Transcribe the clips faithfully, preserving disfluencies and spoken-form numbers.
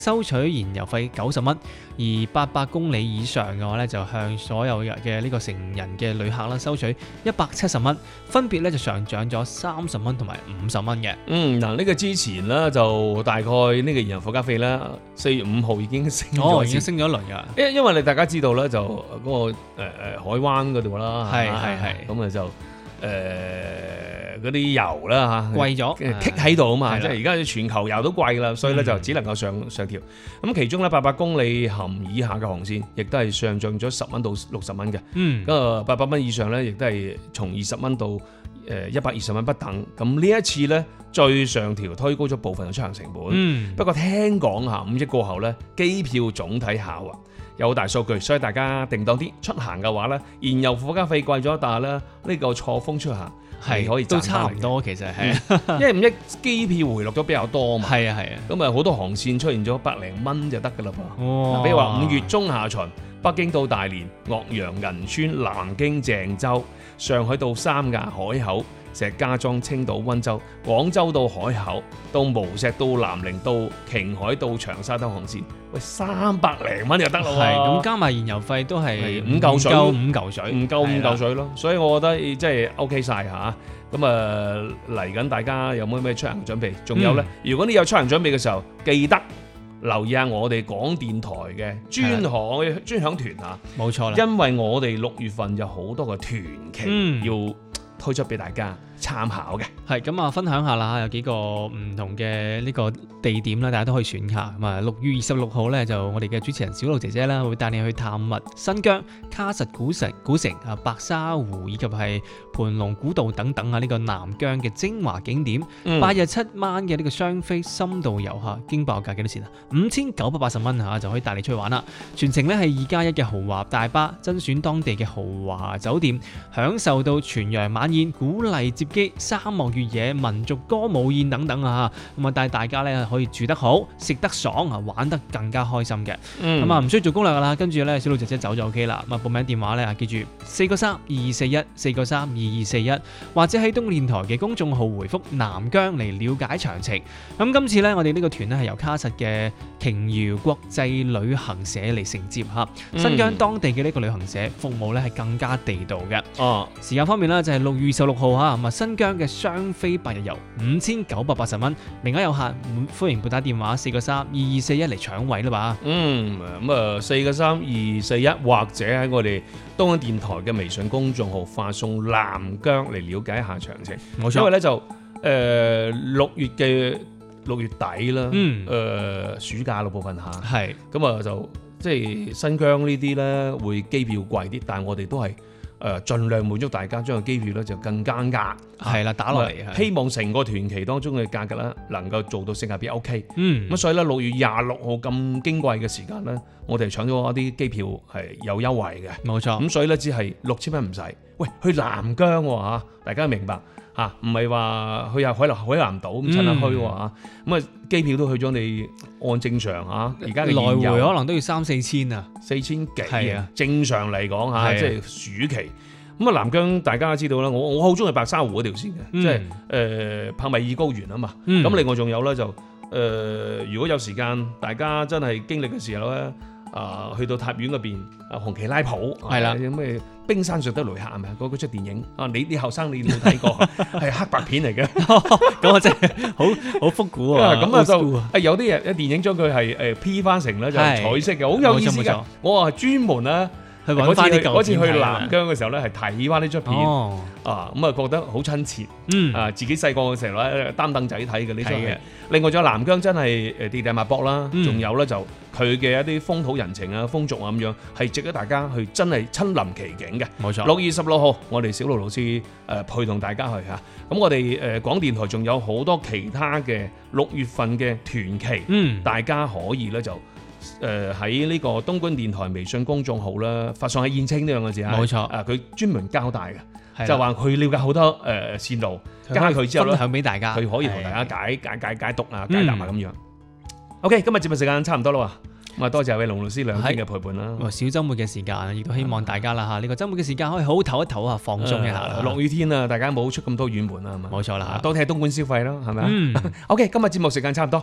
收取燃油費九十蚊，而八百公里以上嘅話咧，就向所有嘅呢個成人嘅旅客啦收取一百七十蚊，分別咧就上漲咗三十蚊同埋五十蚊嘅。 嗯，嗱呢個之前咧就大概呢個燃油附加費咧，四月五號已經升咗， 哦，已經升咗一輪㗎。 因因為你大家知道咧，就嗰、那個誒誒、呃、海灣嗰度啦， 係係係， 咁啊就誒嗰啲油啦嚇貴咗， 棘喺度啊嘛， 係即係而家全球油都貴啦，所以咧就只能夠上上調。咁其中咧八百公里含以下嘅航線，亦都係上漲咗十蚊到六十蚊嘅。 嗯， 咁啊八百蚊以上咧，亦都係從二十蚊到誒一百二十蚊不等。咁呢一次咧，最上調推高咗部分嘅出行成本。 嗯， 不過聽講嚇五億過後咧，機票總體下滑。有好大數據，所以大家定當啲出行嘅話咧，燃油附加費貴咗，但係咧呢個錯峰出行係可以都差唔多，其實係， 因為五億機票回落咗比較多嘛。 係啊係啊， 咁啊好多航線出現咗百零蚊就得㗎啦噃。 哇！ 比如話五月中下旬，北京到大連、岳陽、銀川、南京、鄭州、上海到三亞、海口、石家莊、青島、溫州、廣州到海口、到無錫、到南寧、到瓊海、到長沙等航線，喂三百零蚊就得咯喎。 係咁加埋燃油費都係五嚿水， 五嚿水， 唔夠五嚿水咯。所以我覺得即係 OK 晒嚇。咁啊嚟緊，大家有冇咩出行準備？仲有咧， 嗯、 如果你有出行準備嘅時候，記得留意下我哋廣電台嘅專項專享團啊。 冇錯啦， 因為我哋六月份有好多個團期、 嗯、 要推出俾大家參考嘅。 係咁啊，分享下啦，有幾個唔同嘅呢個地點啦，大家都可以選下。咁啊，六月二十六號咧，就我哋嘅主持人小路姐姐啦，會帶你去探密新疆喀什古城、古城啊、白沙湖以及係盤龍古道等等啊，呢個南疆嘅精華景點。八、嗯、日七晚嘅呢個雙飛深度遊嚇，經報價幾多錢啊？五千九百八十蚊嚇就可以帶你出去玩啦。全程咧係二加一嘅豪華大巴，甄選當地嘅豪華酒店，享受到全羊晚宴、鼓勵接機、沙漠越野、民族歌舞宴等等啊！咁啊帶大家咧可以住得好、食得爽啊，玩得更加開心嘅。咁啊唔需要做攻略噶啦，跟住咧小路姐姐走就 OK 啦。咁啊報名電話咧記住四個三二二四一四個三二二四一，或者喺東電台嘅公眾號回覆南疆嚟了解詳情。咁今次咧我哋呢個團咧係由喀什嘅瓊瑤國際旅行社嚟承接嚇，新疆當地嘅呢個旅行社服務咧係更加地道嘅。哦，時間方面咧就係六月二十六號嚇，咁啊新疆嘅雙飛八日遊五千九百八十蚊，名額有限，歡迎撥打電話四個三二二四一嚟搶位啦吧。嗯， 咁啊四個三二四一，或者喺我哋東方電台嘅微信公眾號發送南疆嚟了解一下詳情。冇錯，因為咧就誒六月嘅六月底啦，嗯，誒暑假咯部分嚇，係咁啊就即係新疆呢啲咧會機票貴啲，但係我哋都係。誒，盡量滿足大家，將個機票咧就更加壓，係啦，打落嚟，希望成個團期當中嘅價格咧能夠做到性價比 OK。嗯，咁所以咧六月廿六號咁矜貴嘅時間咧，我哋搶咗一啲機票係有優惠嘅，冇錯。咁所以咧只係六千蚊唔使。喂，去南疆喎嚇，大家明白嚇？唔係話去下海南海南島咁趁下去喎嚇。咁啊機票都去咗你按正常嚇，而家嘅來回可能都要三四千啊， 四千幾係啊。正常嚟講嚇，即係暑期。咁啊，南疆大家知道啦，我我好中意白沙湖嗰條線嘅，嗯、即係誒、呃、帕米爾高原啊嘛。咁、嗯、另外仲有咧就誒、呃，如果有時間，大家真係經歷嘅時候咧，啊、呃、去到塔院嗰邊啊紅旗拉普係啦，有咩冰山上的雷客係咪啊？嗰出電影啊，你啲後生你冇睇過，係黑白片嚟嘅。咁啊真係好好復古啊！咁啊就啊有啲嘢電影將佢係誒 P 翻成咧就係彩色嘅，好有意思㗎。我話專門咧。去揾翻啲舊片睇。嗰次去南疆嘅時候咧，係睇翻呢出片，哦、啊咁啊覺得好親切。嗯，啊自己細個嘅時候咧擔凳仔睇嘅呢出戲。另外仲有南疆真係誒地大物博啦，仲、嗯、有咧就佢嘅一啲風土人情啊、風俗啊咁樣，係值得大家去真係親臨其境嘅。冇錯。六月十六號，我哋小路老師誒陪同大家去嚇。咁我哋誒廣電台仲有好多其他嘅六月份嘅團期，嗯，大家可以咧就。誒喺呢個東莞電台微信公眾號啦，發送喺燕青呢兩個字啊，冇錯啊，佢專門交代嘅，就話佢了解好多誒、呃、線路，加佢之後咧，分享俾大家，佢可以同大家解解解解讀啊、解答啊咁樣。OK，今日節目時間差唔多啦喎，咁啊多謝偉龍老師兩天嘅陪伴啦。小週末嘅時間，亦都希望大家啦嚇，呢個週末嘅時間可以好好唞一唞啊，放鬆一下。落雨天啊，大家冇出咁多遠門啊，係嘛？冇錯啦，多啲喺東莞消費咯，係咪啊？嗯。OK，今日節目時間差唔多。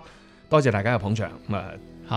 多謝大家嘅捧場咁啊！